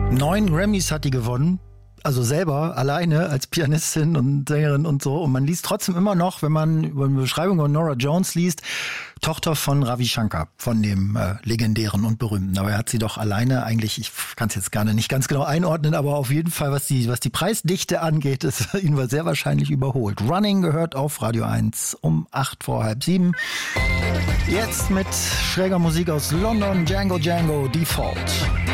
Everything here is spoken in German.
9 Grammys hat die gewonnen. Also selber, alleine, als Pianistin und Sängerin und so. Und man liest trotzdem immer noch, wenn man über eine Beschreibung von Norah Jones liest, Tochter von Ravi Shankar, von dem legendären und berühmten. Aber er hat sie doch alleine eigentlich, ich kann es jetzt gar nicht ganz genau einordnen, aber auf jeden Fall, was die Preisdichte angeht, ist ihn sehr wahrscheinlich überholt. Running gehört auf Radio 1 um 8 vor halb 7. Jetzt mit schräger Musik aus London, Django Default.